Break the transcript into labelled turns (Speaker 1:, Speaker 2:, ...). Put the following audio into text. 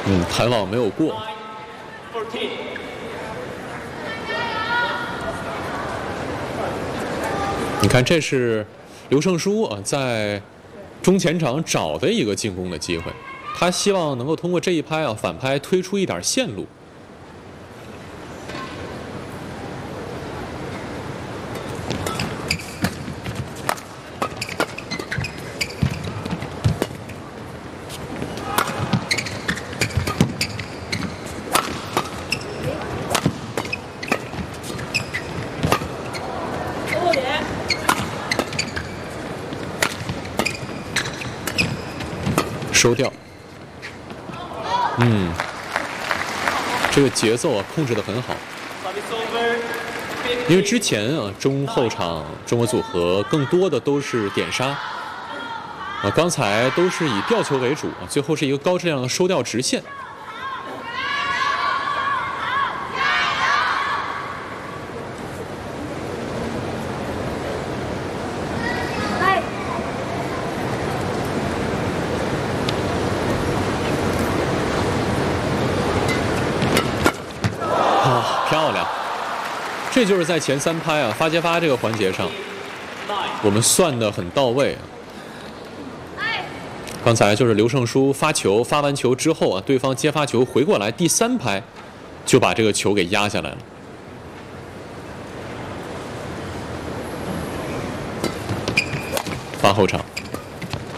Speaker 1: 弹网没有过。你看，这是刘胜书啊，在中前场找的一个进攻的机会，他希望能够通过这一拍啊反拍推出一点线路。收掉，这个节奏啊控制得很好。因为之前啊中后场中国组合更多的都是点杀，刚才都是以吊球为主啊，最后是一个高质量的收掉直线。漂亮，这就是在前3拍啊发接发这个环节上，我们算得很到位啊。刚才就是刘胜书发球，发完球之后啊，对方接发球回过来，第3拍就把这个球给压下来了。发后场。